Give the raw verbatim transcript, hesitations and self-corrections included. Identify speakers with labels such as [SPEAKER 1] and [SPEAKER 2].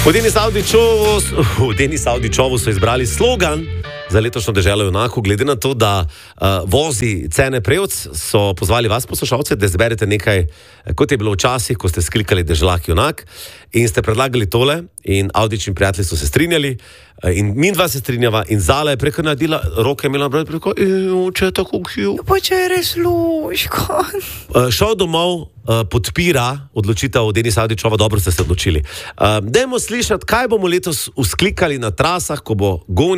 [SPEAKER 1] V Denis Avdićovu, v Denis Avdićovu so izbrali slogan za letošnjo deželo junakov. Glede na to, da uh, vozi Cene Prevc, so pozvali vas, poslušalce, da izberete nekaj, kot je bilo včasih, ko ste sklikali deželak junak in ste predlagali tole in Avdić in prijatelji so se strinjali in mi dva se strinjava in Zala je preko naredila, roke je imela preko, če je tako kju.
[SPEAKER 2] Pa če je res luško.
[SPEAKER 1] Uh, šel domov, uh, podpira odločitev Denis Avdićova, dobro ste se odločili. Uh, dajmo slišati, kaj bomo letos usklikali na trasah, ko bo gonil